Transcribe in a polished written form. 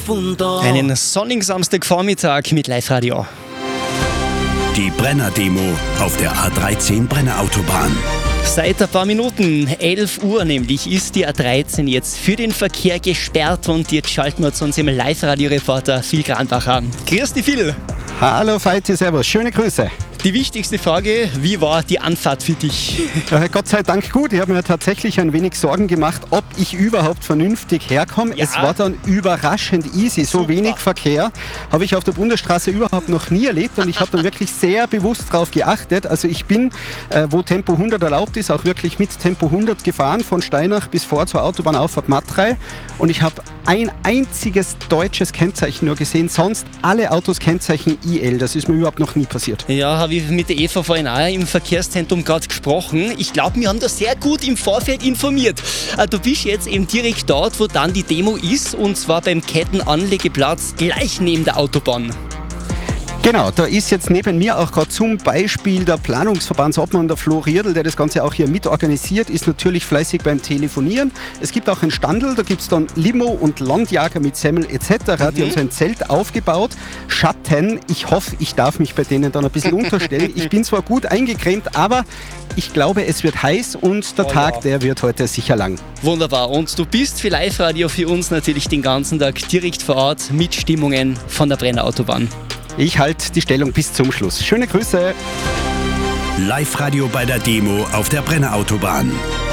Wunder. Einen sonnigen Samstagvormittag mit Live-Radio. Die Brenner-Demo auf der A13 Brenner-Autobahn. Seit ein paar Minuten, 11 Uhr nämlich, ist die A13 jetzt für den Verkehr gesperrt und jetzt schalten wir zu unserem Live-Radio-Reporter Phil Granbacher. Grüß dich, Phil. Hallo Feiti, servus, schöne Grüße. Die wichtigste Frage, wie war die Anfahrt für dich? Gott sei Dank gut. Ich habe mir tatsächlich ein wenig Sorgen gemacht, ob ich überhaupt vernünftig herkomme. Ja. Es war dann überraschend easy. So Super. wenig Verkehr habe ich auf der Bundesstraße überhaupt noch nie erlebt und ich habe dann wirklich sehr bewusst darauf geachtet. Also ich bin, wo Tempo 100 erlaubt ist, auch wirklich mit Tempo 100 gefahren, von Steinach bis vor zur Autobahnauffahrt Matrei, und ich habe ein einziges deutsches Kennzeichen nur gesehen, sonst alle Autos Kennzeichen IL. Das ist mir überhaupt noch nie passiert. Ja, habe ich mit der Eva vorhin auch im Verkehrszentrum gerade gesprochen. Ich glaube, wir haben da sehr gut im Vorfeld informiert. Du bist jetzt eben direkt dort, wo dann die Demo ist, und zwar beim Kettenanlegeplatz gleich neben der Autobahn. Genau, da ist jetzt neben mir auch gerade zum Beispiel der Planungsverbandsobmann, der Flo Riedl, der das Ganze auch hier mitorganisiert, ist natürlich fleißig beim Telefonieren. Es gibt auch ein Standel, da gibt es dann Limo und Landjager mit Semmel etc., die haben so ein Zelt aufgebaut. Schatten, ich hoffe, ich darf mich bei denen dann ein bisschen unterstellen. Ich bin zwar gut eingecremt, aber ich glaube, es wird heiß und der Tag, der wird heute sicher lang. Wunderbar. Und du bist für Live-Radio für uns natürlich den ganzen Tag direkt vor Ort mit Stimmungen von der Brenner Autobahn. Ich halte die Stellung bis zum Schluss. Schöne Grüße. Live-Radio bei der Demo auf der Brenner-Autobahn.